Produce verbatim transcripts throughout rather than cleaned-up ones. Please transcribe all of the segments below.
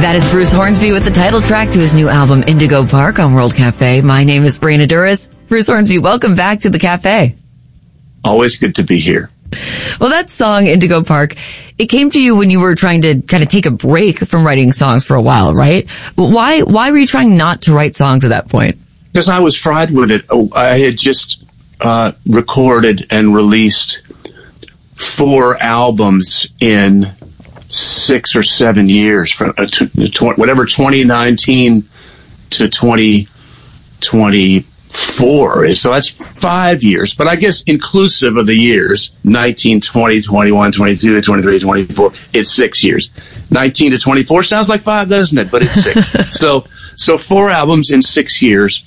That is Bruce Hornsby with the title track to his new album, Indigo Park, on World Cafe. My name is Brianna Duras. Bruce Hornsby, welcome back to the cafe. Always good to be here. Well, that song, Indigo Park, it came to you when you were trying to kind of take a break from writing songs for a while, right? Why, why were you trying not to write songs at that point? Because I was fried with it. Oh, I had just uh recorded and released four albums in six or seven years, from uh, to, to, whatever twenty nineteen to twenty twenty-four is. So that's five years. But I guess inclusive of the years, nineteen, twenty, twenty-one, twenty-two, twenty-three, twenty-four, it's six years. nineteen to twenty-four sounds like five, doesn't it? But it's six. so, so four albums in six years.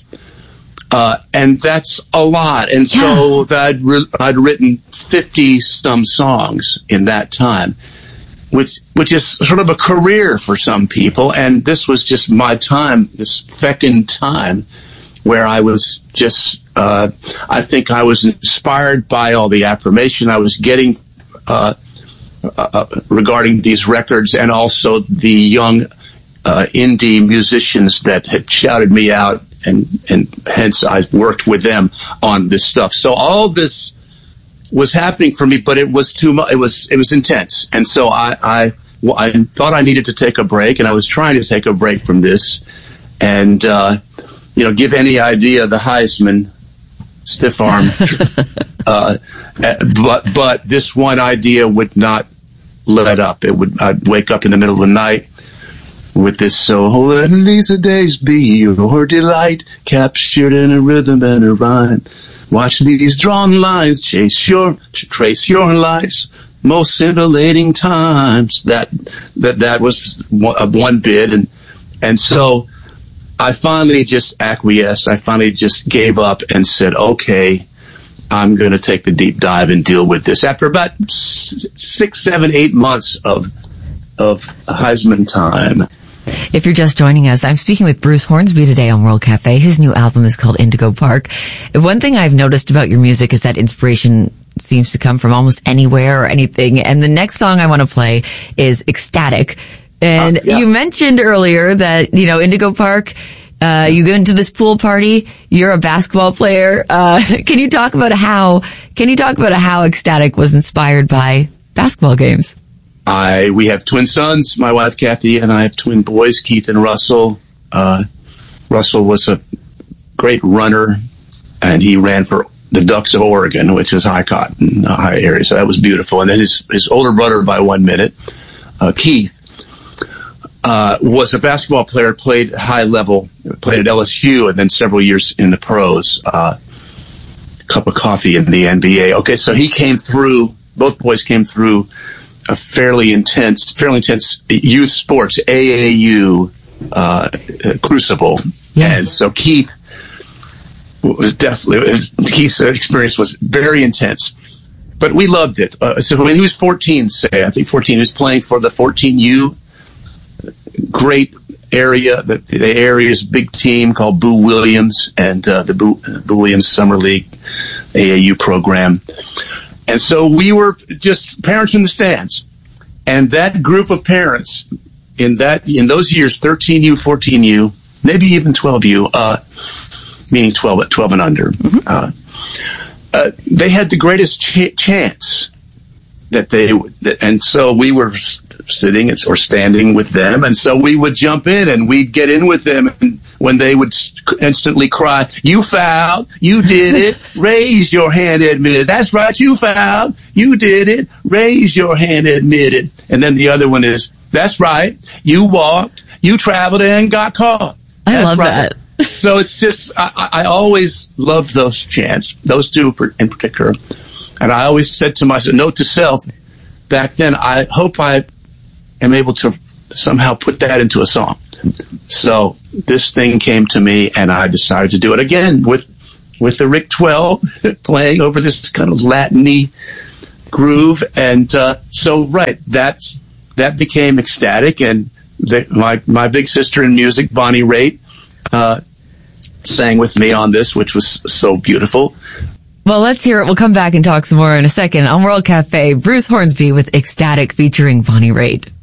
Uh, and that's a lot. And so yeah. I'd, re- I'd written fifty some songs in that time, which, which is sort of a career for some people. And this was just my time, this feckin' time where I was just, uh, I think I was inspired by all the affirmation I was getting, uh, uh regarding these records, and also the young, uh, indie musicians that had shouted me out. And, and hence I worked with them on this stuff. So all this was happening for me, but it was too much. It was, it was intense. And so I, I, well, I thought I needed to take a break, and I was trying to take a break from this and, uh, you know, give any idea the Heisman stiff arm. uh, but, but this one idea would not let up. It would, I'd wake up in the middle of the night with this, so let these days be your delight, captured in a rhythm and a rhyme. Watch these drawn lines, chase your, trace your life's most scintillating times. That, that, that was one, one bit. And, and so I finally just acquiesced. I finally just gave up and said, okay, I'm going to take the deep dive and deal with this. After about six, seven, eight months of, of Heisman time. If you're just joining us, I'm speaking with Bruce Hornsby today on World Cafe. His new album is called Indigo Park. One thing I've noticed about your music is that inspiration seems to come from almost anywhere or anything. And the next song I want to play is Ecstatic. And uh, yeah. You mentioned earlier that, you know, Indigo Park, uh, you go into this pool party, you're a basketball player. Uh, can you talk about how, can you talk about how Ecstatic was inspired by basketball games? I, we have twin sons, my wife Kathy, and I have twin boys, Keith and Russell. Uh, Russell was a great runner, and he ran for the Ducks of Oregon, which is high cotton, uh, high area. So that was beautiful. And then his, his older brother by one minute, uh, Keith, uh, was a basketball player, played high level, played at L S U, and then several years in the pros, uh, cup of coffee in the N B A. Okay. So he came through, both boys came through a fairly intense, fairly intense youth sports, A A U, uh, crucible. Yeah. And so Keith was definitely, Keith's experience was very intense, but we loved it. Uh, so when he was fourteen, say, I think fourteen, he was playing for the fourteen U, great area, the, the area's big team called Boo Williams, and, uh, the Boo, Boo Williams Summer League A A U program. And so we were just parents in the stands. And that group of parents in that, in those years, thirteen U, fourteen U, maybe even twelve U, uh, meaning twelve, twelve and under, mm-hmm. uh, uh, they had the greatest ch- chance that they would, and so we were sitting or standing with them, and so we would jump in and we'd get in with them, and when they would instantly cry, "You fouled, you did it, raise your hand, admit it. That's right, you fouled, you did it, raise your hand, admit it." And then the other one is, "That's right, you walked, you traveled and got caught." I That's love right. that. So it's just, I, I always loved those chants, those two in particular. And I always said to myself, note to self, back then, I hope I am able to somehow put that into a song. So this thing came to me, and I decided to do it again with with the Rick twelve playing over this kind of Latin-y groove. And uh, so, right, that's that became Ecstatic, and the, my my big sister in music, Bonnie Raitt, uh, sang with me on this, which was so beautiful. Well, let's hear it. We'll come back and talk some more in a second on World Cafe. Bruce Hornsby with Ecstatic featuring Bonnie Raitt.